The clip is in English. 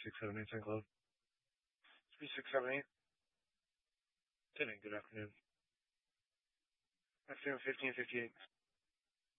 3678 St. Cloud. 3678. Good afternoon. Afternoon 1558.